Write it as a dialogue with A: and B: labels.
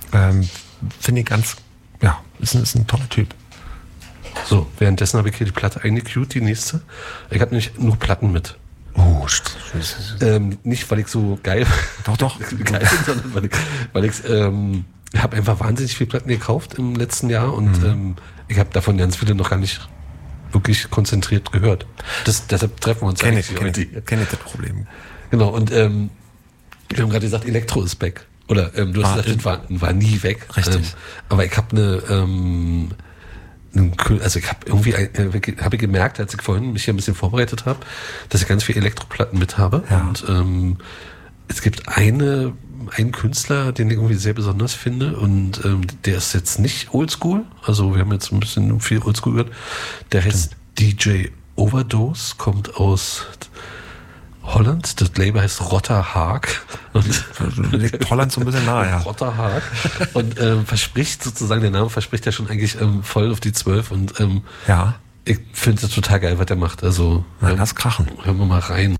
A: Finde ich ganz, ist ein toller Typ.
B: So, währenddessen habe ich hier die Platte eingecued, die nächste. Ich habe nämlich nur Platten mit.
A: Oh,
B: nicht, weil ich so geil
A: Doch.
B: geil bin, sondern weil ich habe einfach wahnsinnig viele Platten gekauft im letzten Jahr und ich habe davon ganz viele noch gar nicht wirklich konzentriert gehört. Deshalb treffen wir uns
A: Kenne
B: heute.
A: ich das Problem.
B: Genau, und wir haben gerade gesagt, Elektro ist back. Oder du hast gesagt, das war nie weg.
A: Richtig.
B: Aber ich habe ich habe irgendwie habe ich gemerkt, als ich vorhin mich hier ein bisschen vorbereitet habe, dass ich ganz viele Elektroplatten mit habe.
A: Ja.
B: Und es gibt einen Künstler, den ich irgendwie sehr besonders finde, und der ist jetzt nicht oldschool. Also wir haben jetzt ein bisschen viel oldschool gehört. Der heißt DJ Overdose, kommt aus Holland. Das Label heißt Rotter Haag.
A: Liegt Holland so ein bisschen nahe, ja.
B: Rotter Haag. Und verspricht sozusagen, der Name verspricht ja schon eigentlich voll auf die 12. Und
A: Ja.
B: ich finde es total geil, was der macht. Also
A: Na, lass krachen.
B: Hören wir mal rein.